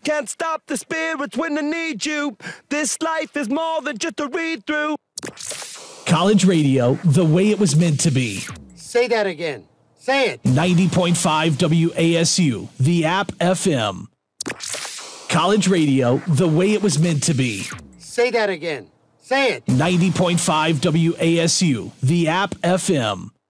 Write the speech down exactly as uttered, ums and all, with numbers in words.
Can't stop the spirits when I need you. This life is more than just a read-through. College radio, the way it was meant to be. Say that again. Say it. ninety point five W A S U, the app F M. College radio, the way it was meant to be. Say that again. Say it. ninety point five W A S U, the app F M.